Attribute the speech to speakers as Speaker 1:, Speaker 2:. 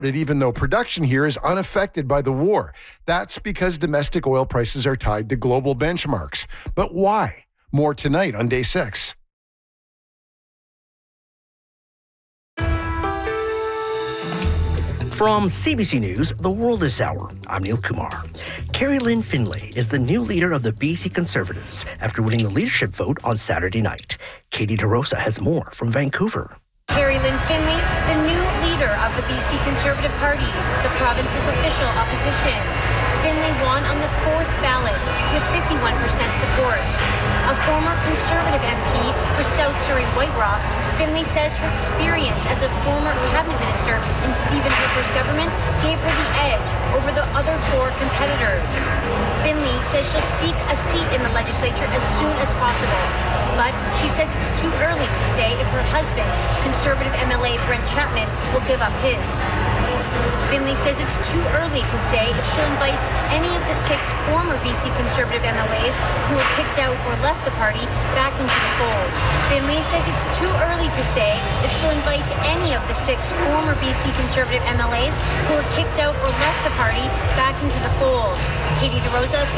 Speaker 1: even though production here is unaffected by the war. That's because domestic oil prices are tied to global benchmarks. But why? More tonight on Day 6.
Speaker 2: From CBC News, The World is Hour, I'm Neil Kumar. Kerry Lynn Finlay is the new leader of the BC Conservatives after winning the leadership vote on Saturday night. Katie DeRosa has more from Vancouver.
Speaker 3: Kerry Lynn Finlay, the new leader of the BC Conservative Party, the province's official opposition. Finlay won on the fourth ballot with 51% support. A former Conservative MP for South Surrey White Rock, Finlay says her experience as a former cabinet minister in Stephen Harper's government gave her the edge over the other four competitors. Finlay says she'll seek a seat in the legislature as soon as possible. But she says it's too early to say if her husband, Conservative MLA Brent Chapman, will give up his. Finlay says it's too early to say if she'll invite any of the 6 former BC Conservative MLAs who were kicked out or left the party back into the fold. Finlay says it's too early to say if she'll invite any of the 6 former BC Conservative MLAs who were kicked out or left the party back into the fold. Katie DeRosa,